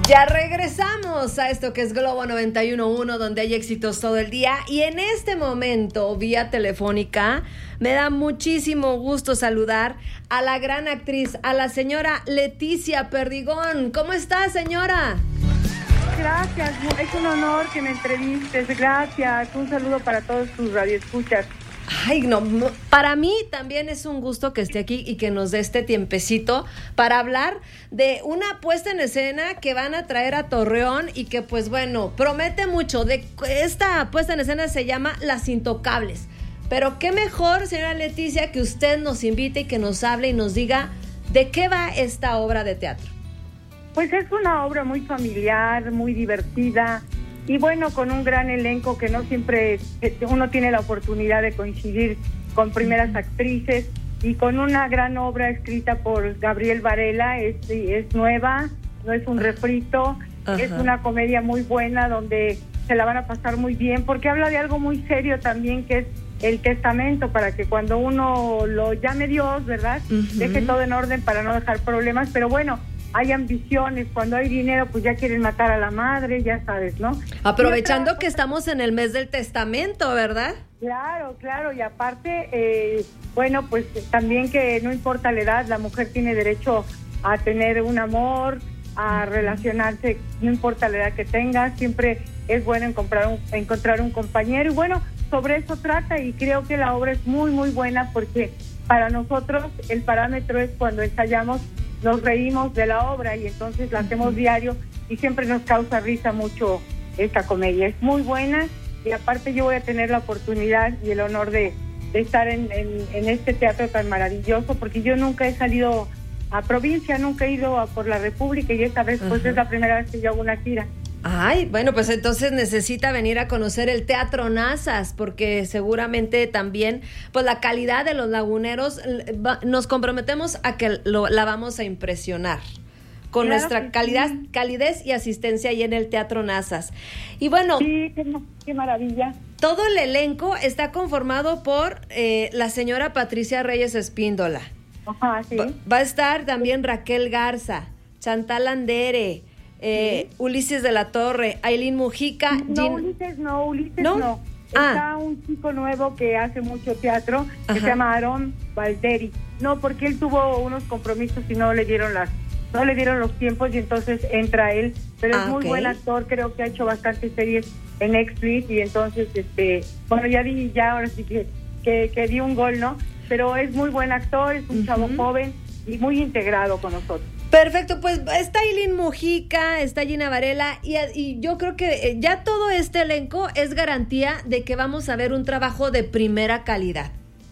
Ya regresamos a esto que es Globo 91.1, donde hay éxitos todo el día. Y en este momento, vía telefónica, me da muchísimo gusto saludar a la gran actriz, a la señora Leticia Perdigón. ¿Cómo está, señora? Gracias, es un honor que me entrevistes. Gracias, un saludo para todos tus radioescuchas. Ay, no, para mí también es un gusto que esté aquí y que nos dé este tiempecito para hablar de una puesta en escena que van a traer a Torreón y que, pues bueno, promete mucho. Esta puesta en escena se llama Las Intocables. Pero qué mejor, señora Leticia, que usted nos invite y que nos hable y nos diga de qué va esta obra de teatro. Pues es una obra muy familiar, muy divertida. Y bueno, con un gran elenco que no siempre uno tiene la oportunidad de coincidir con primeras actrices, y con una gran obra escrita por Gabriel Varela. Es nueva, no es un refrito. Ajá. Es una comedia muy buena donde se la van a pasar muy bien, porque habla de algo muy serio también, que es el testamento, para que cuando uno lo llame Dios, ¿verdad? Deje todo en orden para no dejar problemas. Pero bueno, hay ambiciones, cuando hay dinero pues ya quieren matar a la madre, ya sabes, ¿no? Aprovechando que estamos en el mes del testamento, ¿verdad? Claro, y aparte, bueno, pues también que no importa la edad, la mujer tiene derecho a tener un amor, a relacionarse, no importa la edad que tenga, siempre es bueno encontrar un compañero, y bueno, sobre eso trata, y creo que la obra es muy, muy buena, porque para nosotros el parámetro es cuando ensayamos, nos reímos de la obra, y entonces la hacemos diario y siempre nos causa risa mucho esta comedia. Es muy buena, y aparte yo voy a tener la oportunidad y el honor de estar en este teatro tan maravilloso, porque yo nunca he salido a provincia, nunca he ido por la República, y esta vez pues es la primera vez que yo hago una gira. Ay, bueno, pues entonces necesita venir a conocer el Teatro Nazas, porque seguramente también, pues la calidad de los laguneros, nos comprometemos a que la vamos a impresionar con nuestra calidez y asistencia ahí en el Teatro Nazas. Y bueno, sí, qué maravilla. Todo el elenco está conformado por la señora Patricia Reyes Espíndola. Ajá, sí. Va a estar también Raquel Garza, Chantal Andere, Ulises de la Torre, Ailín Mujica. Ulises no. Está un chico nuevo que hace mucho teatro, que se llama Aarón Valderi. No, porque él tuvo unos compromisos y no le dieron los tiempos, y entonces entra él. Pero es muy buen actor, creo que ha hecho bastantes series en Netflix, y entonces, bueno, ahora sí que di un gol, ¿no? Pero es muy buen actor, es un chavo joven y muy integrado con nosotros. Perfecto, pues está Ailín Mujica, está Gina Varela, y yo creo que ya todo este elenco es garantía de que vamos a ver un trabajo de primera calidad.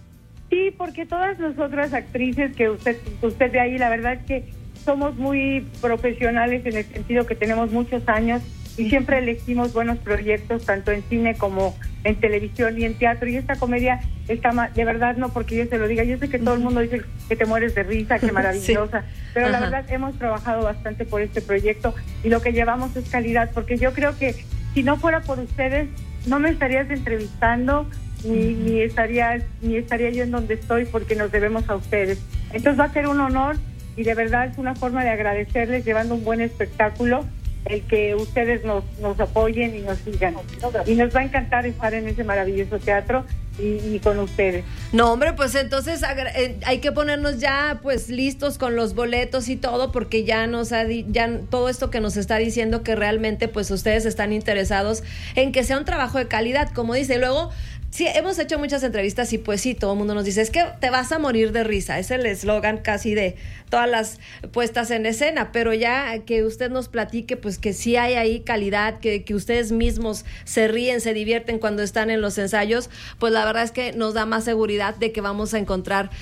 Sí, porque todas nosotras actrices que usted ve ahí, la verdad es que somos muy profesionales, en el sentido que tenemos muchos años y siempre elegimos buenos proyectos, tanto en cine como en televisión y en teatro, y esta comedia está de verdad, no porque yo se lo diga, yo sé que todo el mundo dice que te mueres de risa, que maravillosa, pero la verdad hemos trabajado bastante por este proyecto, y lo que llevamos es calidad, porque yo creo que si no fuera por ustedes no me estarías entrevistando, ni estaría yo en donde estoy, porque nos debemos a ustedes. Entonces va a ser un honor, y de verdad es una forma de agradecerles, llevando un buen espectáculo, el que ustedes nos apoyen y nos sigan. Y nos va a encantar estar en ese maravilloso teatro y con ustedes. No, hombre, pues entonces hay que ponernos ya pues listos con los boletos y todo, porque ya todo esto que nos está diciendo, que realmente pues ustedes están interesados en que sea un trabajo de calidad, como dice. Luego, sí, hemos hecho muchas entrevistas y pues sí, todo el mundo nos dice, es que te vas a morir de risa. Es el eslogan casi de todas las puestas en escena, pero ya que usted nos platique pues que sí hay ahí calidad, que ustedes mismos se ríen, se divierten cuando están en los ensayos, pues la verdad es que nos da más seguridad de que vamos a encontrar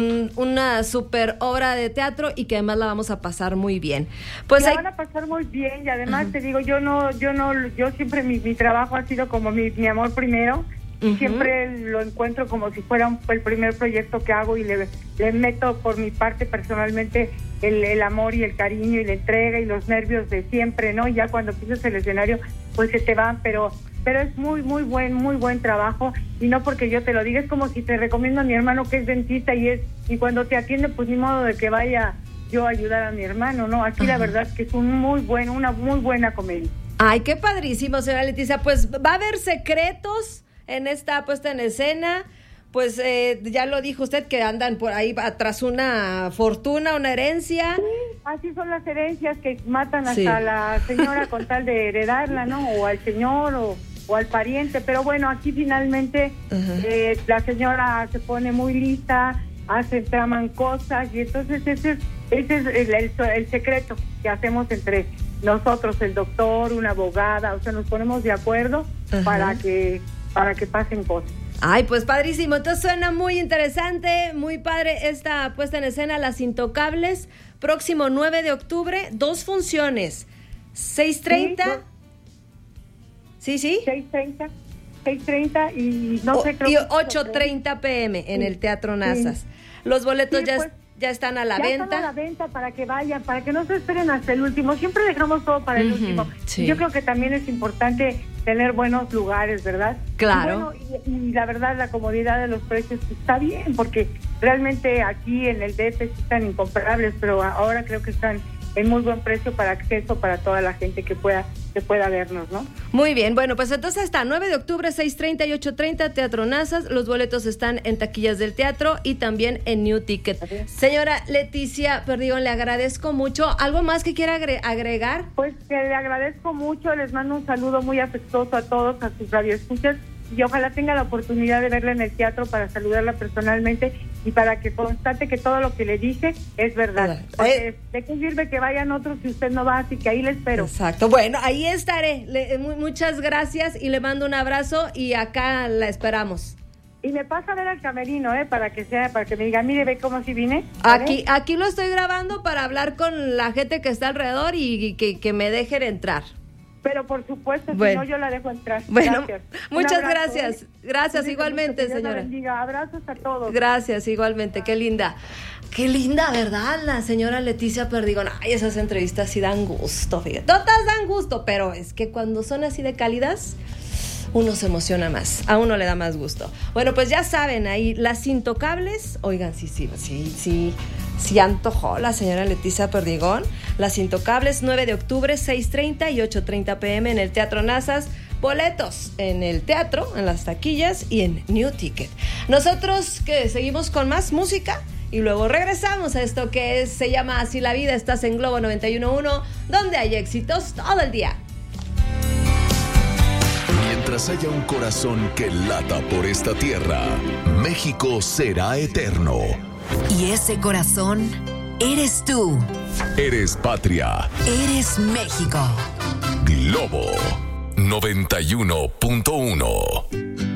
una super obra de teatro, y que además la vamos a pasar muy bien. Pues la van a pasar muy bien, y además te digo, yo siempre mi trabajo ha sido como mi amor primero. Siempre lo encuentro como si fuera el primer proyecto que hago, y le meto por mi parte personalmente el amor y el cariño y la entrega y los nervios de siempre, ¿no? Y ya cuando pisas el escenario pues se te van, pero es muy buen trabajo, y no porque yo te lo diga, es como si te recomiendo a mi hermano que es dentista, y cuando te atiende pues ni modo de que vaya yo ayudar a mi hermano, ¿no? Aquí la verdad es que es una muy buena comedia. Ay, qué padrísimo, señora Leticia. Pues va a haber secretos en esta puesta en escena. Pues ya lo dijo usted que andan por ahí tras una fortuna, una herencia. Sí, así son las herencias que matan hasta la señora con tal de heredarla, ¿no? O al señor o al pariente. Pero bueno, aquí finalmente la señora se pone muy lista, traman cosas y entonces ese es el secreto que hacemos entre nosotros, el doctor, una abogada, o sea, nos ponemos de acuerdo para que pasen cosas. Ay, pues padrísimo. Entonces suena muy interesante, muy padre esta puesta en escena, Las Intocables, próximo 9 de octubre, 2 funciones, 6:30. Sí. 6:30 y no sé, creo y 8:30 p.m. en el Teatro Nazas. Sí. Los boletos ya están a la venta. Están a la venta para que vayan, para que no se esperen hasta el último. Siempre dejamos todo para el último. Sí. Yo creo que también es importante tener buenos lugares, ¿verdad? Claro. Y la verdad, la comodidad de los precios está bien, porque realmente aquí en el DF están incomparables, pero ahora creo que están en muy buen precio para acceso para toda la gente que pueda vernos, ¿no? Muy bien, bueno, pues entonces está 9 de octubre, 6:30 y 8:30, Teatro Nazas. Los boletos están en taquillas del teatro y también en New Ticket. Señora Leticia Perdigón, le agradezco mucho. ¿Algo más que quiera agregar? Pues que le agradezco mucho, les mando un saludo muy afectuoso a todos, a sus radioescuchas, y ojalá tenga la oportunidad de verla en el teatro para saludarla personalmente y para que constate que todo lo que le dije es verdad. Porque ¿de qué sirve que vayan otros si usted no va? Así que ahí le espero. Exacto. Bueno, ahí estaré. Muchas gracias y le mando un abrazo y acá la esperamos. Y me pasa a ver al camerino, para que me diga, mire, ve cómo si vine. Aquí lo estoy grabando para hablar con la gente que está alrededor y que me dejen entrar. Pero por supuesto, bueno. Si no, yo la dejo entrar. Bueno, gracias. Muchas abrazo, gracias. Gracias, igualmente, mucho, señora. Bendiga. Abrazos a todos. Gracias, igualmente. Qué linda. Qué linda, ¿verdad? La señora Leticia Perdigón. Ay, esas entrevistas sí dan gusto, fíjate. Todas dan gusto, pero es que cuando son así de cálidas, uno se emociona más. A uno le da más gusto. Bueno, pues ya saben, ahí, Las Intocables. Oigan, sí antojó la señora Leticia Perdigón. Las Intocables, 9 de octubre, 6:30 y 8:30 p.m. en el Teatro Nazas. Boletos en el teatro, en las taquillas y en New Ticket. Nosotros que seguimos con más música y luego regresamos a esto que se llama Así la Vida. Estás en Globo 91.1, donde hay éxitos todo el día. Mientras haya un corazón que lata por esta tierra, México será eterno. Y ese corazón eres tú. Eres patria. Eres México. Globo 91.1.